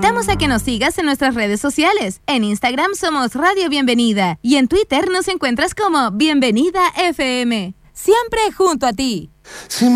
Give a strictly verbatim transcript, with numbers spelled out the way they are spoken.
invitamos a que nos sigas en nuestras redes sociales. En Instagram somos Radio Bienvenida y en Twitter nos encuentras como Bienvenida F M. Siempre junto a ti. Sí,